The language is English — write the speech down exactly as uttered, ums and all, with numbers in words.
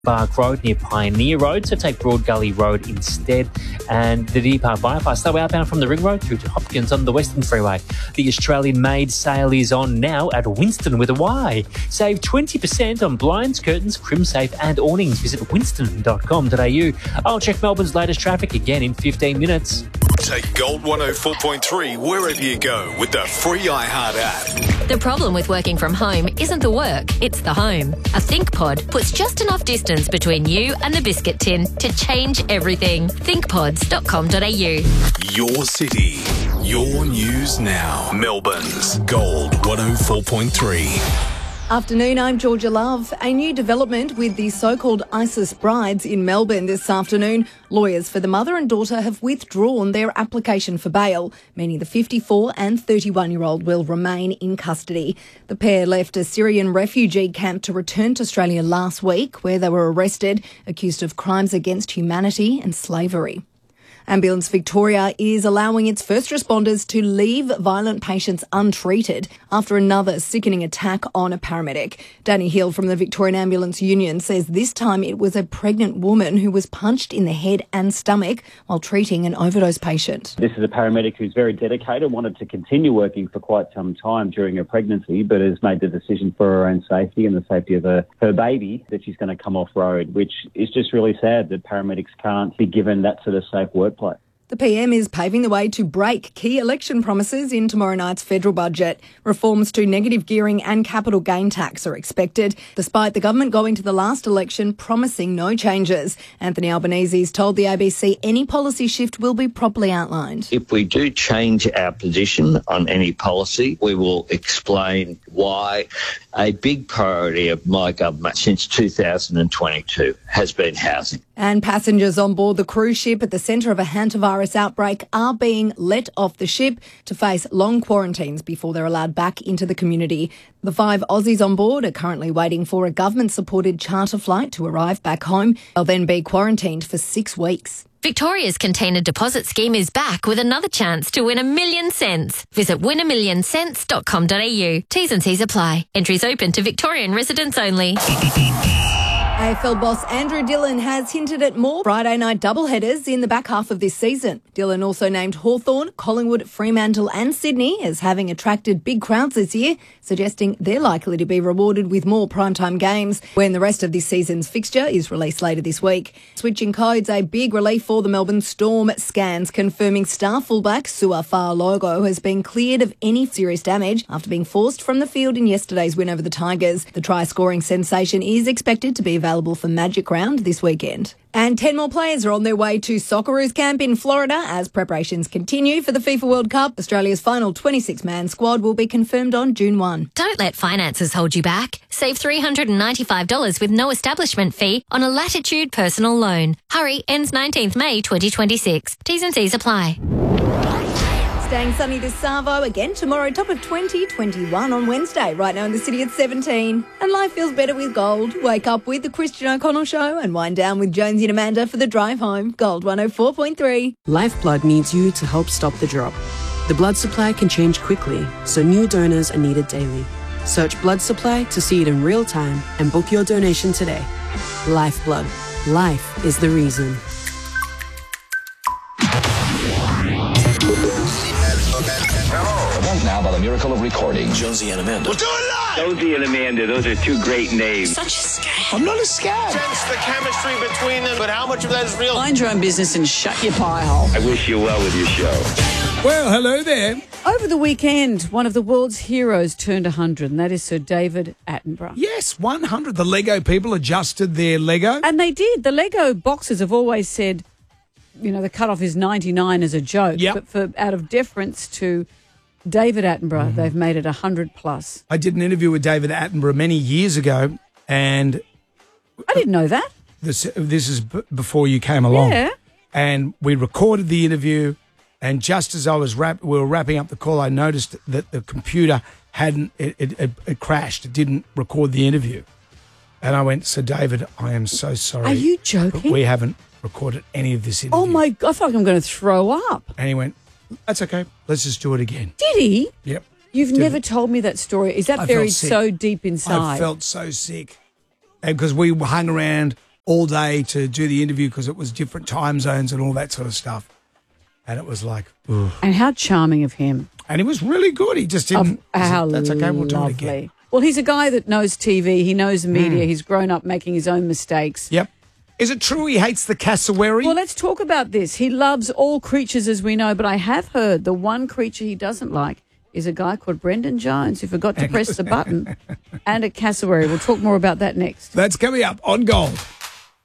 Bark Road near Pioneer Road, so take Broad Gully Road instead. And the Deer Park bypass, though, outbound from the Ring Road through to Hopkins on the Western Freeway. The Australian-made sale is on now at Winston with a Y. Save twenty percent on blinds, curtains, crimsafe and awnings. Visit winston dot com dot a u. I'll check Melbourne's latest traffic again in fifteen minutes. Take Gold one oh four point three wherever you go with the free iHeart app. The problem with working from home isn't the work, it's the home. A ThinkPod puts just enough distance between you and the biscuit tin to change everything. think pods dot com dot a u. Your city, your news now. Melbourne's Gold one oh four point three. Afternoon, I'm Georgia Love. A new development with the so-called ISIS brides in Melbourne this afternoon. Lawyers for the mother and daughter have withdrawn their application for bail, meaning the fifty-four and thirty-one-year-old will remain in custody. The pair left a Syrian refugee camp to return to Australia last week, where they were arrested, accused of crimes against humanity and slavery. Ambulance Victoria is allowing its first responders to leave violent patients untreated after another sickening attack on a paramedic. Danny Hill from the Victorian Ambulance Union says this time it was a pregnant woman who was punched in the head and stomach while treating an overdose patient. This is a paramedic who's very dedicated, wanted to continue working for quite some time during her pregnancy, but has made the decision for her own safety and the safety of her, her baby that she's going to come off road, which is just really sad that paramedics can't be given that sort of safe workplace. The P M is paving the way to break key election promises in tomorrow night's federal budget. Reforms to negative gearing and capital gain tax are expected, despite the government going to the last election promising no changes. Anthony Albanese's told the A B C any policy shift will be properly outlined. If we do change our position on any policy, we will explain why. A big priority of my government since two thousand twenty-two has been housing. And passengers on board the cruise ship at the centre of a hantavirus outbreak are being let off the ship to face long quarantines before they're allowed back into the community. The five Aussies on board are currently waiting for a government-supported charter flight to arrive back home. They'll then be quarantined for six weeks. Victoria's container deposit scheme is back with another chance to win a million cents. Visit win a million cents dot com dot a u. T's and C's apply. Entries open to Victorian residents only. A F L boss Andrew Dillon has hinted at more Friday night doubleheaders in the back half of this season. Dillon also named Hawthorn, Collingwood, Fremantle and Sydney as having attracted big crowds this year, suggesting they're likely to be rewarded with more primetime games when the rest of this season's fixture is released later this week. Switching codes, a big relief for the Melbourne Storm. Scans confirming star fullback Sua Fa'alogo has been cleared of any serious damage after being forced from the field in yesterday's win over the Tigers. The try-scoring sensation is expected to be available for Magic Round this weekend. And ten more players are on their way to Socceroos camp in Florida as preparations continue for the FIFA World Cup. Australia's final twenty-six man squad will be confirmed on June first. Don't let finances hold you back. Save three hundred ninety-five dollars with no establishment fee on a Latitude personal loan. Hurry, ends nineteenth May twenty twenty-six. T's and C's apply. Staying sunny this Savo again tomorrow, top of twenty, twenty-one on Wednesday. Right now in the city at seventeen. And life feels better with Gold. Wake up with the Christian O'Connell Show and wind down with Jonesy and Amanda for the drive home. Gold one oh four point three. Lifeblood needs you to help stop the drop. The blood supply can change quickly, so new donors are needed daily. Search blood supply to see it in real time and book your donation today. Lifeblood. Life is the reason. Right now, by the miracle of recording, Jonesy and Amanda. We'll do it live! Jonesy and Amanda, those are two great names. Such a scam. I'm not a scam. Sense the chemistry between them, but how much of that is real? Mind your own business and shut your pie hole. I wish you well with your show. Well, hello there. Over the weekend, one of the world's heroes turned one hundred, and that is Sir David Attenborough. Yes, one hundred. The Lego people adjusted their Lego. And they did. The Lego boxes have always said, you know, the cutoff is ninety-nine as a joke. Yep. But for out of deference to David Attenborough, mm-hmm. they've made it one hundred plus. I did an interview with David Attenborough many years ago, and I didn't know that. This, this is b- before you came along. Yeah. And we recorded the interview, and just as I was wrap, we were wrapping up the call, I noticed that the computer hadn't, it, it, it, it crashed. It didn't record the interview. And I went, Sir David, I am so sorry. Are you joking? We haven't recorded any of this interview. Oh, my God. I feel like I'm going to throw up. And he went, that's okay. Let's just do it again. Did he? Yep. You've never it. told me that story. Is that I buried so deep inside? I felt so sick. And because we hung around all day to do the interview because it was different time zones and all that sort of stuff. And it was like, ugh. And how charming of him. And he was really good. He just didn't. Oh, how That's okay. We'll do it lovely. again. Well, he's a guy that knows T V. He knows the media. Mm. He's grown up making his own mistakes. Yep. Is it true he hates the cassowary? Well, let's talk about this. He loves all creatures, as we know, but I have heard the one creature he doesn't like is a guy called Brendan Jones who forgot to press the button and a cassowary. We'll talk more about that next. That's coming up on Gold.